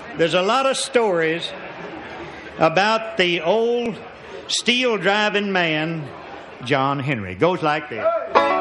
There's a lot of stories about the old steel driving man, John Henry. Goes like this.